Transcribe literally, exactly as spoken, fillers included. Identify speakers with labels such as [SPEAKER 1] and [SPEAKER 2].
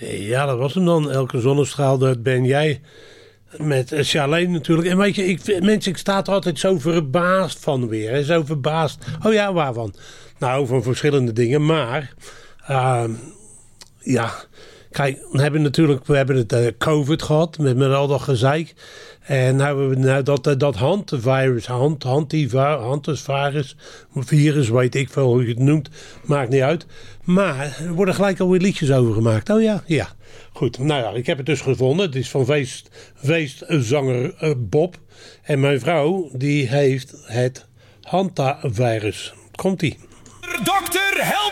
[SPEAKER 1] Ja, dat was hem dan. Elke zonnestraal, dat ben jij. Met Charlene natuurlijk. En weet je, ik, mensen, ik sta er altijd zo verbaasd van weer. Hè? Zo verbaasd. Oh ja, waarvan? Nou, van verschillende dingen. Maar, uh, ja, kijk, we hebben natuurlijk, we hebben het uh, COVID gehad. Met, met al dat gezeik. En nou hebben we nou dat, dat handvirus, hand, handvirus, virus, weet ik veel hoe je het noemt. Maakt niet uit. Maar er worden gelijk alweer liedjes over gemaakt. Oh ja, ja. Goed, nou ja, ik heb het dus gevonden. Het is van feest, feestzanger uh, Bob. En mijn vrouw, die heeft het hantavirus. Komt-ie.
[SPEAKER 2] dokter Help!